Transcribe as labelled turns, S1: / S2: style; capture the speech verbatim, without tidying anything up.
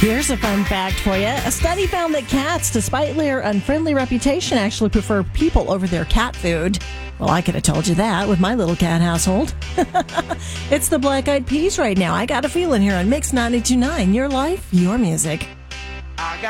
S1: Here's a fun fact for you. A study found that cats, despite their unfriendly reputation, actually prefer people over their cat food. Well, I could have told you that with my little cat household. It's the Black Eyed Peas right now. I got a feeling here on Mix ninety-two point nine. Your life, your music.
S2: I got